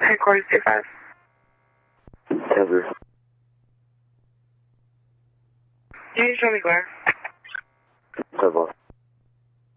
Headquarters 25. Tether. Can you show me where? Tether.